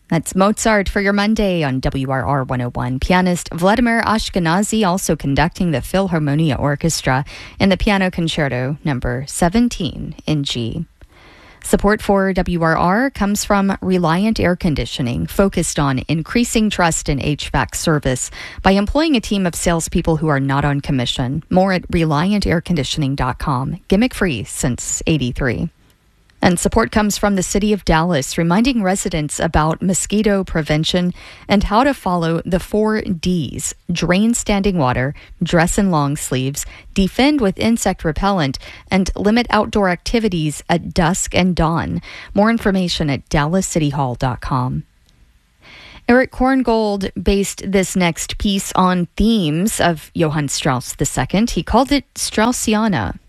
That's Mozart for your Monday on WRR 101. Pianist Vladimir Ashkenazy also conducting the Philharmonia Orchestra in the Piano Concerto number 17 in G. Support for WRR comes from Reliant Air Conditioning, focused on increasing trust in HVAC service by employing a team of salespeople who are not on commission. More at ReliantAirConditioning.com. Gimmick free since '83. And support comes from the City of Dallas, reminding residents about mosquito prevention and how to follow the 4 Ds: drain standing water, dress in long sleeves, defend with insect repellent, and limit outdoor activities at dusk and dawn. More information at dallascityhall.com. Eric Korngold based this next piece on themes of Johann Strauss II. He called it Straussiana.